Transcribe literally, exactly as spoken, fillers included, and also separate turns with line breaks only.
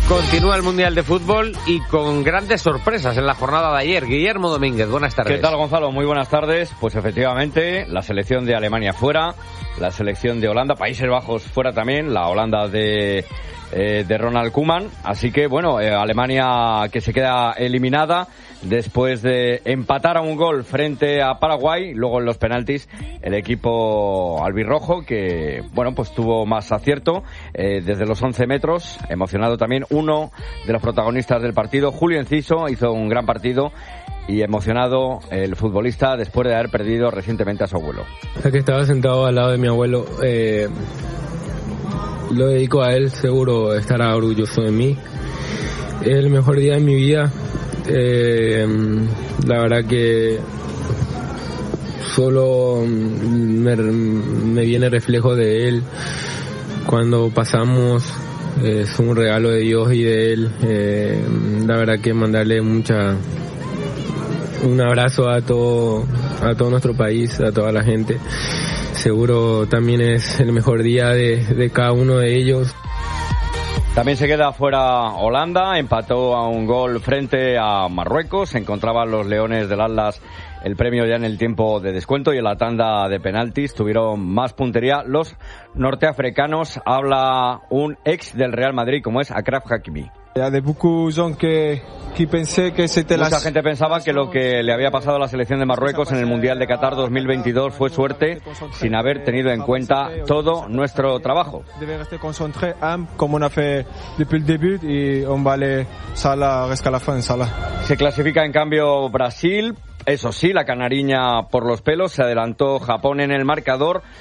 Continúa el Mundial de Fútbol y con grandes sorpresas en la jornada de ayer. Guillermo Domínguez, buenas tardes.
¿Qué tal, Gonzalo? Muy buenas tardes. Pues efectivamente, la selección de Alemania fuera, la selección de Holanda, Países Bajos fuera también, la Holanda de, eh, de Ronald Koeman. Así que, bueno, eh, Alemania que se queda eliminada después de empatar a un gol frente a Paraguay. Luego en los penaltis el equipo albirrojo que, bueno, pues tuvo más acierto eh, desde los once metros. Emocionado también uno de los protagonistas del partido, Julio Enciso, hizo un gran partido. Y emocionado el futbolista después de haber perdido recientemente a su abuelo.
Ya que estaba sentado al lado de mi abuelo, eh, lo dedico a él, seguro estará orgulloso de mí. Es el mejor día de mi vida. Eh, la verdad que solo me, me viene reflejo de él cuando pasamos. Eh, es un regalo de Dios y de él. Eh, la verdad que mandarle mucha un abrazo a todo a todo nuestro país, a toda la gente. Seguro también es el mejor día de, de cada uno de ellos.
También se queda fuera Holanda, empató a un gol frente a Marruecos, se encontraban los Leones del Atlas el premio ya en el tiempo de descuento y en la tanda de penaltis tuvieron más puntería los norteafricanos. Habla un ex del Real Madrid como es Achraf Hakimi. Mucha gente pensaba que lo que le había pasado a la selección de Marruecos en el Mundial de Qatar dos mil veintidós fue suerte sin haber tenido en cuenta todo nuestro trabajo. Se clasifica en cambio Brasil. Eso sí, la canariña por los pelos, se adelantó Japón en el marcador.